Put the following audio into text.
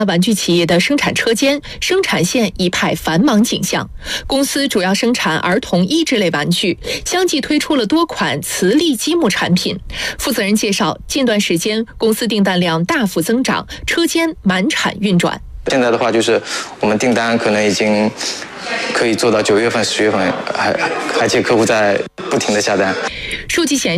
玩具企业的生产车间，生产线一派繁忙景象。公司主要生产儿童益智类玩具，相继推出了多款磁力积木产品。负责人介绍，近段时间公司订单量大幅增长，车间满产运转。 现在的话，就是我们订单可能已经可以做到9月份、10月份，而且客户在不停的下单。 数据显示。